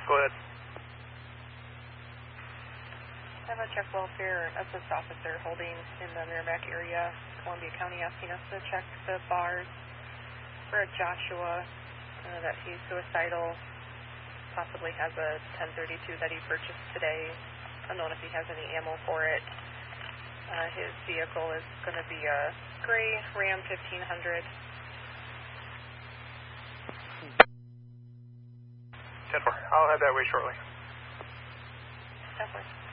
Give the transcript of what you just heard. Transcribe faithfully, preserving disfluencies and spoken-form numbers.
Go ahead. I have a check welfare assist officer holding in the Merrimack area, Columbia County, asking us to check the bars for a Joshua, uh, that he's suicidal, possibly has a ten thirty-two that he purchased today, unknown if he has any ammo for it. Uh, his vehicle is going to be a gray Ram fifteen hundred. ten four, I'll head that way shortly. ten four.